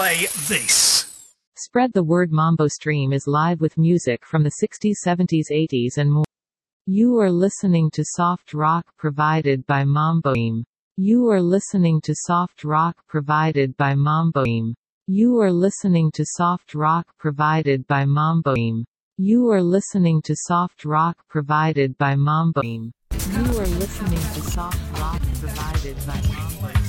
play this. Spread the word. Mambo Stream is live with music from the 60s, 70s, 80s and more. You are listening to soft rock provided by Mambo Stream. You are listening to soft rock provided by Mambo Stream. You are listening to soft rock provided by Mambo Stream. You are listening to soft rock provided by Mambo Stream. You are listening to soft rock provided by Mambo Stream.